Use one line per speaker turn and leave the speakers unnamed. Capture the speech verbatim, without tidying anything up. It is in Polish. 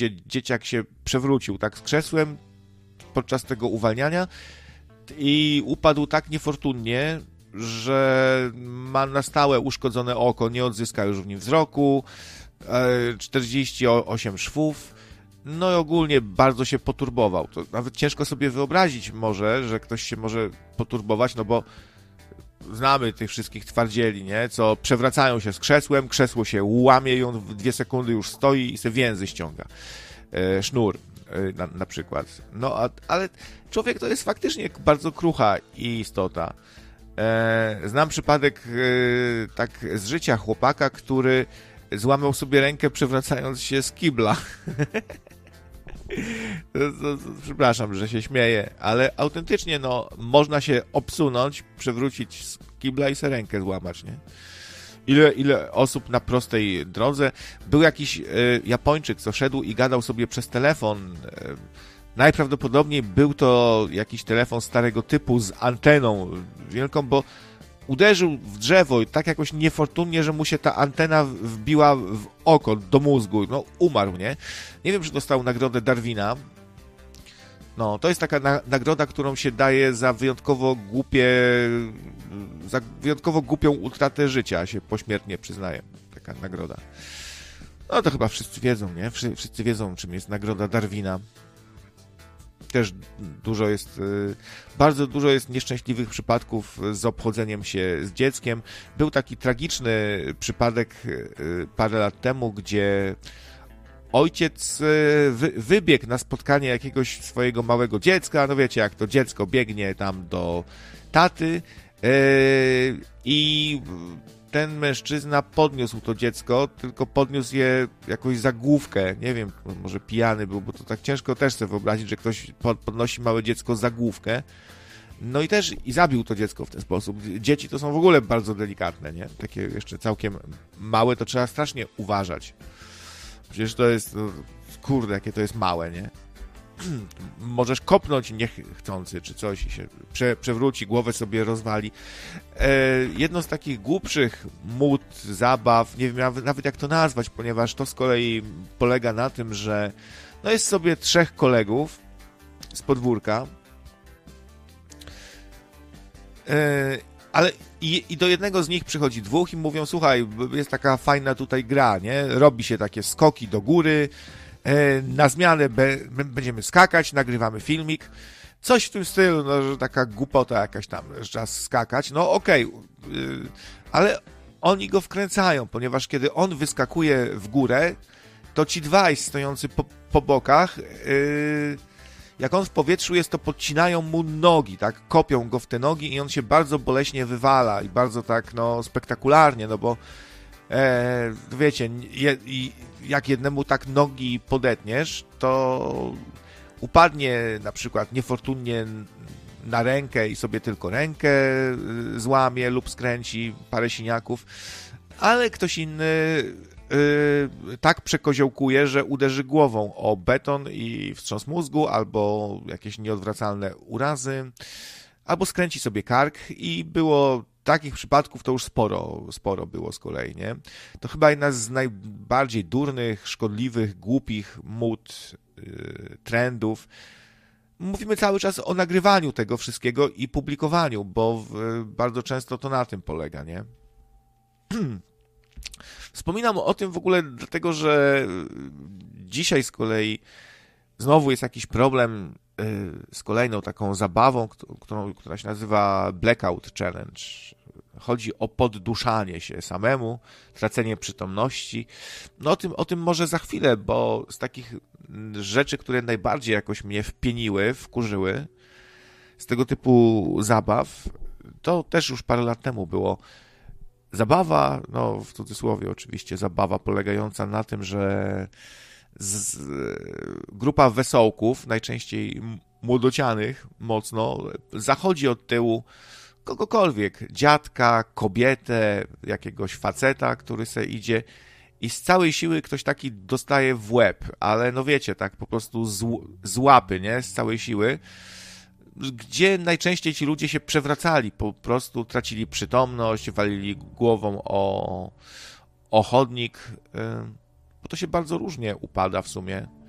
rzeczywiście dzieciak się przewrócił tak z krzesłem podczas tego uwalniania i upadł tak niefortunnie, że ma na stałe uszkodzone oko, nie odzyska już w nim wzroku, czterdzieści osiem szwów, no i ogólnie bardzo się poturbował. To nawet ciężko sobie wyobrazić może, że ktoś się może poturbować, no bo znamy tych wszystkich twardzieli, nie? Co przewracają się z krzesłem, krzesło się łamie i on w dwie sekundy już stoi i se więzy ściąga. E, sznur e, na, na przykład. No, a, ale człowiek to jest faktycznie bardzo krucha istota. E, znam przypadek e, tak z życia chłopaka, który złamał sobie rękę przewracając się z kibla. To, to, to, przepraszam, że się śmieję, ale autentycznie no, można się obsunąć, przewrócić z kibla i se rękę złamać, nie? Ile, ile osób na prostej drodze. Był jakiś y, Japończyk, co szedł i gadał sobie przez telefon. Y, najprawdopodobniej był to jakiś telefon starego typu z anteną wielką, bo uderzył w drzewo i tak jakoś niefortunnie, że mu się ta antena wbiła w oko, do mózgu. No, umarł, nie? Nie wiem, czy dostał nagrodę Darwina. No, to jest taka na- nagroda, którą się daje za wyjątkowo głupie, za wyjątkowo głupią utratę życia, się pośmiertnie przyznaje. Taka nagroda. No, to chyba wszyscy wiedzą, nie? Wszyscy wiedzą, czym jest nagroda Darwina. Też dużo jest, bardzo dużo jest nieszczęśliwych przypadków z obchodzeniem się z dzieckiem. Był taki tragiczny przypadek parę lat temu, gdzie ojciec wy, wybiegł na spotkanie jakiegoś swojego małego dziecka. No wiecie, jak to dziecko biegnie tam do taty i ten mężczyzna podniósł to dziecko, tylko podniósł je jakąś za główkę. Nie wiem, może pijany był, bo to tak ciężko też sobie wyobrazić, że ktoś podnosi małe dziecko za główkę. No i też i zabił to dziecko w ten sposób. Dzieci to są w ogóle bardzo delikatne, nie? Takie jeszcze całkiem małe, to trzeba strasznie uważać. Przecież to jest, no, kurde, jakie to jest małe, nie? Możesz kopnąć niechcący, czy coś i się prze, przewróci, głowę sobie rozwali. E, jedno z takich głupszych mód, zabaw, nie wiem nawet jak to nazwać, ponieważ to z kolei polega na tym, że no jest sobie trzech kolegów z podwórka, e, ale i, i do jednego z nich przychodzi dwóch i mówią, słuchaj, jest taka fajna tutaj gra, nie? Robi się takie skoki do góry, na zmianę be, będziemy skakać, nagrywamy filmik. Coś w tym stylu, no, że taka głupota jakaś tam, że trzeba skakać. No okej, okay, yy, ale oni go wkręcają, ponieważ kiedy on wyskakuje w górę, to ci dwaj stojący po, po bokach, yy, jak on w powietrzu jest, to podcinają mu nogi, tak? Kopią go w te nogi i on się bardzo boleśnie wywala i bardzo tak, no, spektakularnie, no bo e, wiecie, je, i, jak jednemu tak nogi podetniesz, to upadnie na przykład niefortunnie na rękę i sobie tylko rękę złamie lub skręci, parę siniaków, ale ktoś inny yy, tak przekoziołkuje, że uderzy głową o beton i wstrząs mózgu, albo jakieś nieodwracalne urazy, albo skręci sobie kark i było takich przypadków to już sporo, sporo było z kolei, nie? To chyba jedna z najbardziej durnych, szkodliwych, głupich mód, yy, trendów. Mówimy cały czas o nagrywaniu tego wszystkiego i publikowaniu, bo yy, bardzo często to na tym polega, nie? Wspominam o tym w ogóle dlatego, że dzisiaj z kolei znowu jest jakiś problem yy, z kolejną taką zabawą, którą, która się nazywa Blackout Challenge. Chodzi o podduszanie się samemu, tracenie przytomności. No o tym, o tym może za chwilę, bo z takich rzeczy, które najbardziej jakoś mnie wpieniły, wkurzyły, z tego typu zabaw, to też już parę lat temu było. Zabawa, no w cudzysłowie oczywiście, zabawa polegająca na tym, że z, grupa wesołków, najczęściej młodocianych mocno, zachodzi od tyłu kogokolwiek, dziadka, kobietę, jakiegoś faceta, który se idzie i z całej siły ktoś taki dostaje w łeb, ale no wiecie, tak po prostu z, z łapy, nie? Z całej siły, gdzie najczęściej ci ludzie się przewracali, po prostu tracili przytomność, walili głową o, o chodnik, bo to się bardzo różnie upada w sumie.